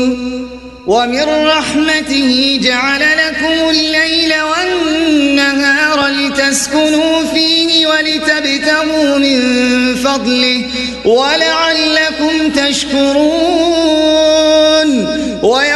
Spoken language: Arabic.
ومن رحمته جعل لكم الليل والنهار لتسكنوا فيه ولتبتغوا من فضله ولعلكم تشكرون.